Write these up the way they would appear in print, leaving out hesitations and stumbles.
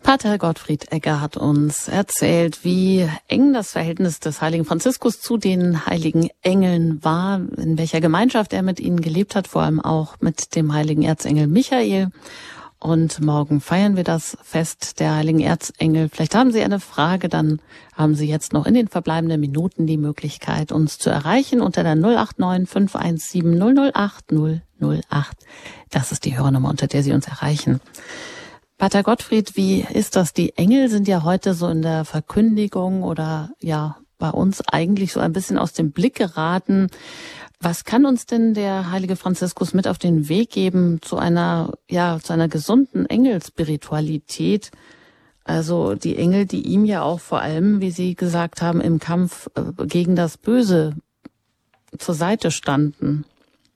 Pater Gottfried Egger hat uns erzählt, wie eng das Verhältnis des heiligen Franziskus zu den heiligen Engeln war, in welcher Gemeinschaft er mit ihnen gelebt hat, vor allem auch mit dem heiligen Erzengel Michael. Und morgen feiern wir das Fest der heiligen Erzengel. Vielleicht haben Sie eine Frage, dann haben Sie jetzt noch in den verbleibenden Minuten die Möglichkeit, uns zu erreichen unter der 089 517 008 008. Das ist die Hörernummer, unter der Sie uns erreichen. Pater Gottfried, wie ist das? Die Engel sind ja heute so in der Verkündigung oder ja bei uns eigentlich so ein bisschen aus dem Blick geraten. Was kann uns denn der heilige Franziskus mit auf den Weg geben zu einer gesunden Engelspiritualität? Also die Engel, die ihm ja auch vor allem, wie Sie gesagt haben, im Kampf gegen das Böse zur Seite standen.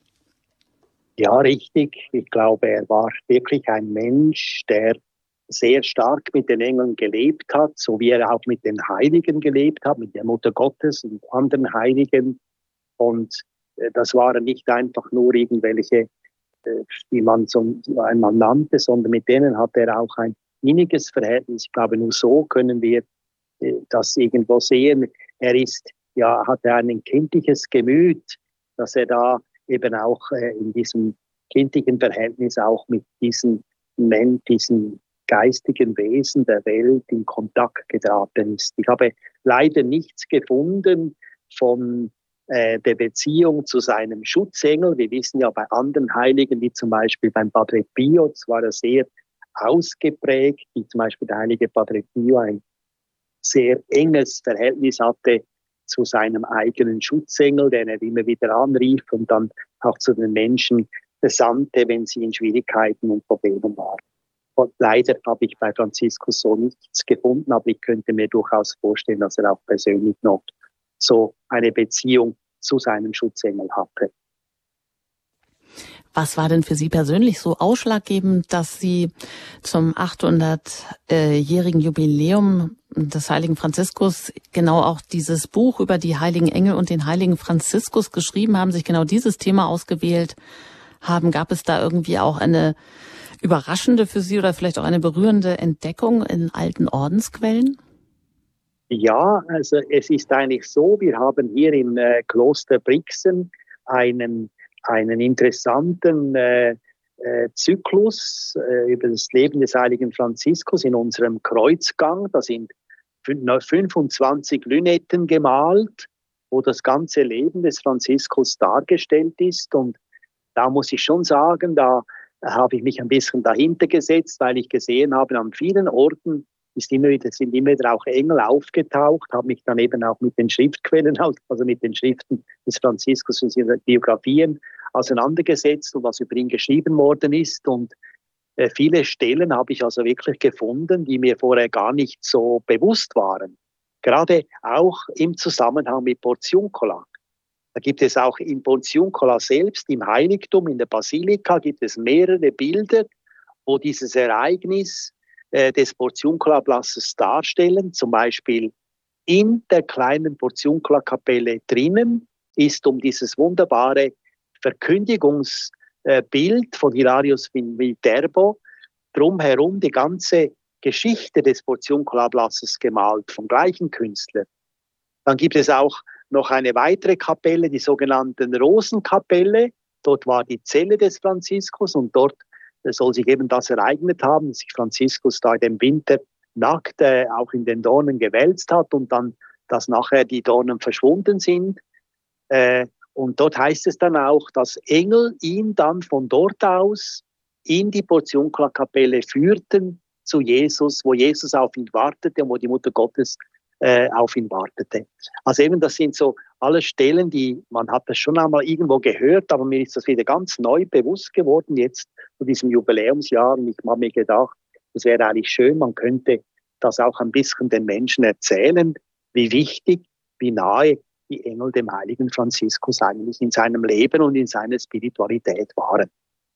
Ja, richtig. Ich glaube, er war wirklich ein Mensch, der sehr stark mit den Engeln gelebt hat, so wie er auch mit den Heiligen gelebt hat, mit der Mutter Gottes und anderen Heiligen. Und das waren nicht einfach nur irgendwelche, die man so einmal nannte, sondern mit denen hat er auch ein inniges Verhältnis. Ich glaube, nur so können wir das irgendwo sehen. Hatte ein kindliches Gemüt, dass er da eben auch in diesem kindlichen Verhältnis auch mit diesen geistigen Wesen der Welt in Kontakt geraten ist. Ich habe leider nichts gefunden von der Beziehung zu seinem Schutzengel. Wir wissen ja bei anderen Heiligen, wie zum Beispiel beim Padre Pio, das war er sehr ausgeprägt, wie zum Beispiel der heilige Padre Pio ein sehr enges Verhältnis hatte zu seinem eigenen Schutzengel, den er immer wieder anrief und dann auch zu den Menschen sandte, wenn sie in Schwierigkeiten und Problemen waren. Und leider habe ich bei Franziskus so nichts gefunden, aber ich könnte mir durchaus vorstellen, dass er auch persönlich noch so eine Beziehung zu seinem Schutzengel hatte. Was war denn für Sie persönlich so ausschlaggebend, dass Sie zum 800-jährigen Jubiläum des heiligen Franziskus genau auch dieses Buch über die heiligen Engel und den heiligen Franziskus geschrieben haben, sich genau dieses Thema ausgewählt haben? Gab es da irgendwie auch eine überraschende für Sie oder vielleicht auch eine berührende Entdeckung in alten Ordensquellen? Ja, also es ist eigentlich so, wir haben hier im Kloster Brixen einen interessanten Zyklus über das Leben des heiligen Franziskus in unserem Kreuzgang. Da sind 25 Lünetten gemalt, wo das ganze Leben des Franziskus dargestellt ist. Und da muss ich schon sagen, da habe ich mich ein bisschen dahinter gesetzt, weil ich gesehen habe, an vielen Orten sind immer wieder auch Engel aufgetaucht, habe mich dann eben auch mit den Schriftquellen, also mit den Schriften des Franziskus und seinen Biografien auseinandergesetzt und was über ihn geschrieben worden ist. Und viele Stellen habe ich also wirklich gefunden, die mir vorher gar nicht so bewusst waren. Gerade auch im Zusammenhang mit Portiuncula. Da gibt es auch in Portiuncula selbst, im Heiligtum, in der Basilika, gibt es mehrere Bilder, wo dieses Ereignis des Portiuncula-Blasses darstellen. Zum Beispiel in der kleinen Portiuncula-Kapelle drinnen ist um dieses wunderbare Verkündigungsbild von Hilarius Viterbo drumherum die ganze Geschichte des Portiuncula-Blasses gemalt, vom gleichen Künstler. Dann gibt es auch noch eine weitere Kapelle, die sogenannten Rosenkapelle. Dort war die Zelle des Franziskus und dort soll sich eben das ereignet haben, dass sich Franziskus da im Winter nackt auch in den Dornen gewälzt hat und dann, dass nachher die Dornen verschwunden sind. Und dort heißt es dann auch, dass Engel ihn dann von dort aus in die Portiuncula-Kapelle führten zu Jesus, wo Jesus auf ihn wartete und wo die Mutter Gottes auf ihn wartete. Also eben, das sind so alle Stellen, die, man hat das schon einmal irgendwo gehört, aber mir ist das wieder ganz neu bewusst geworden jetzt zu diesem Jubiläumsjahr. Und ich habe mir gedacht, es wäre eigentlich schön, man könnte das auch ein bisschen den Menschen erzählen, wie wichtig, wie nahe die Engel dem heiligen Franziskus eigentlich in seinem Leben und in seiner Spiritualität waren.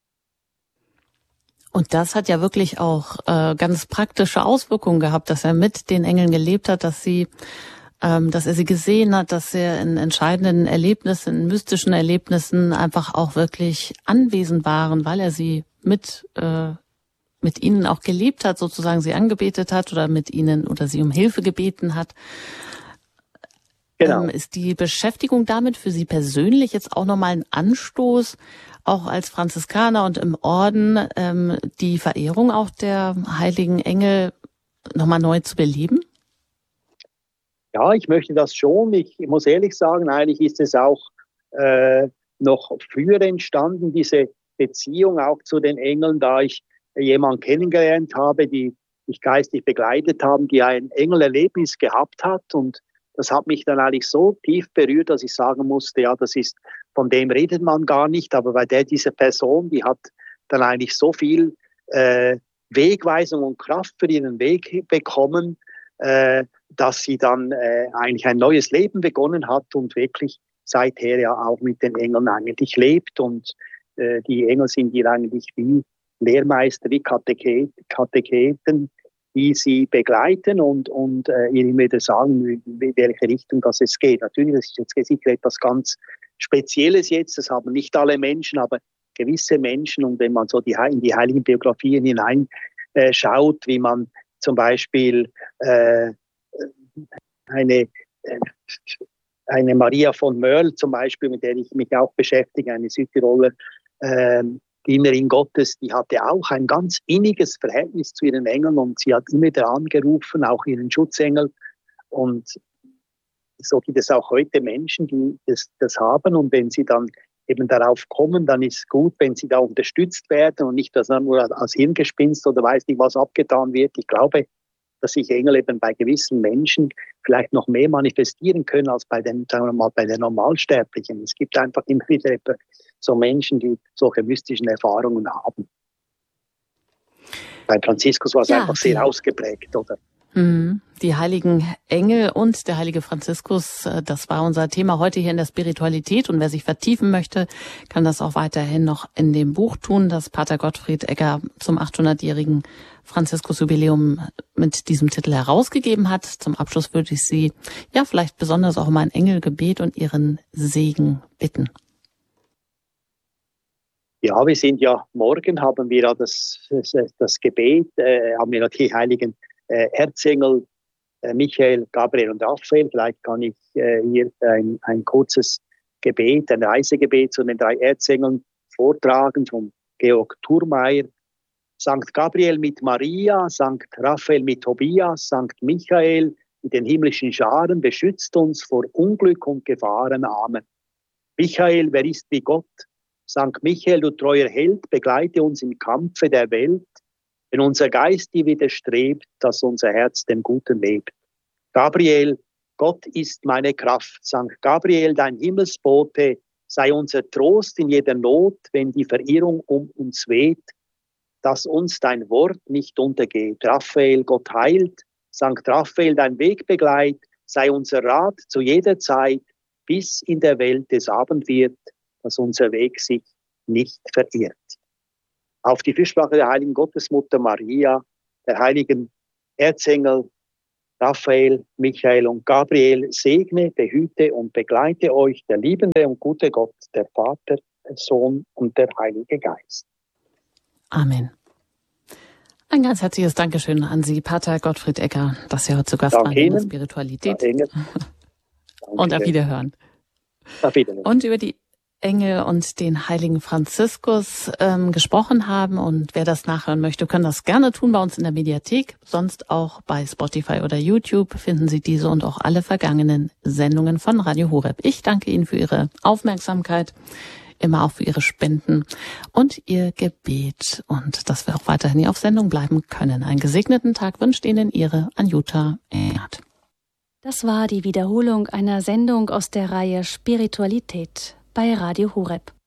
Und das hat ja wirklich auch ganz praktische Auswirkungen gehabt, dass er mit den Engeln gelebt hat, dass er sie gesehen hat, dass er in entscheidenden Erlebnissen, in mystischen Erlebnissen einfach auch wirklich anwesend waren, weil er sie mit mit ihnen auch gelebt hat, sozusagen sie angebetet hat oder mit ihnen oder sie um Hilfe gebeten hat. Genau. Ist die Beschäftigung damit für Sie persönlich jetzt auch nochmal ein Anstoß, auch als Franziskaner und im Orden, die Verehrung auch der heiligen Engel nochmal neu zu beleben? Ja, ich möchte das schon. Ich muss ehrlich sagen, eigentlich ist es auch noch früher entstanden, diese Beziehung auch zu den Engeln, da ich jemanden kennengelernt habe, die mich geistig begleitet haben, die ein Engelerlebnis gehabt hat. Und das hat mich dann eigentlich so tief berührt, dass ich sagen musste, ja, von dem redet man gar nicht, aber bei diese Person, die hat dann eigentlich so viel Wegweisung und Kraft für ihren Weg bekommen, dass sie dann eigentlich ein neues Leben begonnen hat und wirklich seither ja auch mit den Engeln eigentlich lebt. Und die Engel sind ihr eigentlich wie Lehrmeister, wie Katecheten, die sie begleiten und ihnen wieder sagen, in welche Richtung das es geht. Natürlich, das ist jetzt sicher etwas ganz Spezielles jetzt, das haben nicht alle Menschen, aber gewisse Menschen. Und wenn man so in die heiligen Biografien hineinschaut, wie man zum Beispiel eine Maria von Mörl zum Beispiel, mit der ich mich auch beschäftige, eine Südtiroler Dienerin Gottes, die hatte auch ein ganz inniges Verhältnis zu ihren Engeln und sie hat immer wieder angerufen, auch ihren Schutzengel. Und so gibt es auch heute Menschen, die das haben. Und wenn sie dann eben darauf kommen, dann ist es gut, wenn sie da unterstützt werden und nicht, dass nur als Hirngespinst oder weiß nicht was abgetan wird. Ich glaube, dass sich Engel eben bei gewissen Menschen vielleicht noch mehr manifestieren können als bei den Normalsterblichen. Es gibt einfach immer wieder so Menschen, die solche mystischen Erfahrungen haben. Bei Franziskus war es einfach sehr ausgeprägt, oder? Die heiligen Engel und der heilige Franziskus, das war unser Thema heute hier in der Spiritualität. Und wer sich vertiefen möchte, kann das auch weiterhin noch in dem Buch tun, das Pater Gottfried Egger zum 800-jährigen Franziskus-Jubiläum mit diesem Titel herausgegeben hat. Zum Abschluss würde ich Sie vielleicht besonders auch um ein Engelgebet und Ihren Segen bitten. Ja, wir sind morgen haben wir das Gebet, haben wir die heiligen Erzengel Michael, Gabriel und Raphael. Vielleicht kann ich hier ein kurzes Gebet, ein Reisegebet zu den 3 Erzengeln vortragen von Georg Thurmeier. Sankt Gabriel mit Maria, Sankt Raphael mit Tobias, Sankt Michael mit den himmlischen Scharen, beschützt uns vor Unglück und Gefahren. Amen. Michael, wer ist wie Gott? Sankt Michael, du treuer Held, begleite uns im Kampfe der Welt, wenn unser Geist dir widerstrebt, dass unser Herz dem Guten lebt. Gabriel, Gott ist meine Kraft. Sankt Gabriel, dein Himmelsbote, sei unser Trost in jeder Not, wenn die Verirrung um uns weht, dass uns dein Wort nicht untergeht. Raphael, Gott heilt. Sankt Raphael, dein Wegbegleit, sei unser Rat zu jeder Zeit, bis in der Welt es Abend wird, dass unser Weg sich nicht verirrt. Auf die Fürsprache der heiligen Gottesmutter Maria, der heiligen Erzengel Raphael, Michael und Gabriel, segne, behüte und begleite euch der liebende und gute Gott, der Vater, der Sohn und der Heilige Geist. Amen. Ein ganz herzliches Dankeschön an Sie, Pater Gottfried Egger, dass Sie heute zu Gast waren in der Spiritualität. Und auf Wiederhören. Auf Wiederhören. Und über die Engel und den heiligen Franziskus gesprochen haben. Und wer das nachhören möchte, kann das gerne tun bei uns in der Mediathek. Sonst auch bei Spotify oder YouTube finden Sie diese und auch alle vergangenen Sendungen von Radio Horeb. Ich danke Ihnen für Ihre Aufmerksamkeit, immer auch für Ihre Spenden und Ihr Gebet. Und dass wir auch weiterhin hier auf Sendung bleiben können. Einen gesegneten Tag wünscht Ihnen Ihre Anjuta Erd. Das war die Wiederholung einer Sendung aus der Reihe Spiritualität bei Radio Horeb.